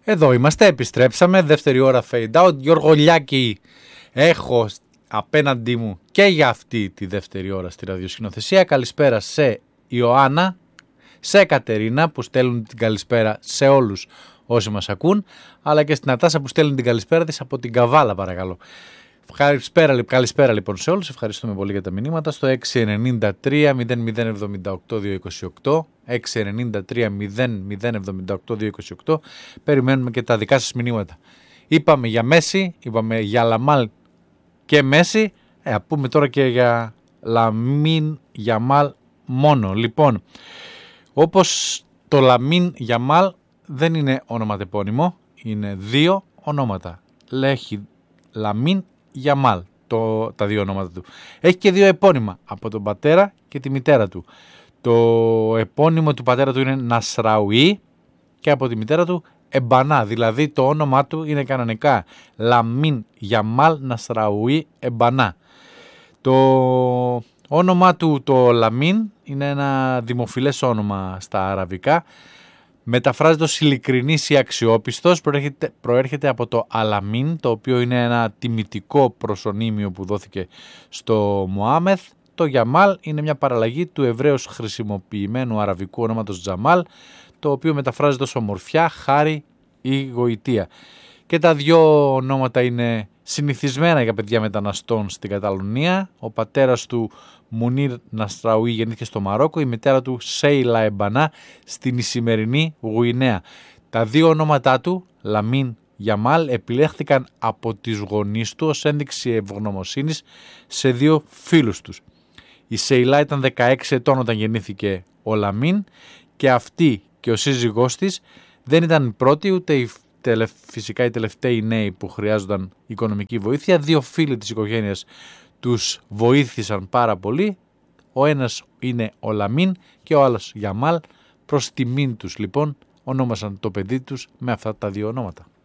Εδώ είμαστε, επιστρέψαμε, δεύτερη ώρα fade out. Γιώργο Λιάκη έχω απέναντί μου και για αυτή τη δεύτερη ώρα στη ραδιοσκηνοθεσία. Καλησπέρα σε Ιωάννα, σε Κατερίνα που στέλνουν την καλησπέρα σε όλους όσοι μας ακούν, αλλά και στην Νατάσα που στέλνουν την καλησπέρα της από την Καβάλα, παρακαλώ. Καλησπέρα λοιπόν σε όλους, ευχαριστούμε πολύ για τα μηνύματα στο 693 0078 228, 693 0078 228. Περιμένουμε και τα δικά σας μηνύματα. Είπαμε για Μέση, είπαμε για Λαμάλ και Μέση, πούμε τώρα και για Λαμίν Γιαμάλ μόνο. Λοιπόν, όπως το Λαμίν Γιαμάλ δεν είναι ονοματεπώνυμο, είναι δύο ονόματα. Έχει Λαμίν Γιαμάλ, τα δύο ονόματα του. Έχει και δύο επώνυμα, από τον πατέρα και τη μητέρα του. Το επώνυμο του πατέρα του είναι Νασραουί και από τη μητέρα του Εμπανά. Δηλαδή το όνομά του είναι κανονικά Λαμίν Γιαμάλ Νασραουί Εμπανά. Το όνομά του το Λαμίν είναι ένα δημοφιλές όνομα στα αραβικά. Μεταφράζεται ως ειλικρινής ή αξιόπιστος, προέρχεται από το Αλαμίν, το οποίο είναι ένα τιμητικό προσωνύμιο που δόθηκε στο Μωάμεθ. Το Γιαμάλ είναι μια παραλλαγή του εβραίως χρησιμοποιημένου αραβικού ονόματος Τζαμάλ, το οποίο μεταφράζεται ως ομορφιά, χάρη ή γοητεία. Και τα δύο ονόματα είναι συνηθισμένα για παιδιά μεταναστών στην Καταλωνία. Ο πατέρας του Μουνίρ Ναστραουί γεννήθηκε στο Μαρόκο, η μητέρα του Σέιλα Εμπανά στην Ισημερινή Γουινέα. Τα δύο ονόματά του, Λαμίν Γιαμάλ, επιλέχθηκαν από τις γονείς του ως ένδειξη ευγνωμοσύνης σε δύο φίλους τους. Η Σέιλα ήταν 16 ετών όταν γεννήθηκε ο Λαμίν και αυτή και ο σύζυγός της δεν ήταν οι πρώτοι ούτε φυσικά οι τελευταίοι νέοι που χρειάζονταν οικονομική βοήθεια. Δύο φίλοι της οικογένειας τους βοήθησαν πάρα πολύ. Ο ένας είναι ο Λαμίν και ο άλλος Γιαμάλ. Προς τιμήν τους λοιπόν ονόμασαν το παιδί τους με αυτά τα δύο ονόματα.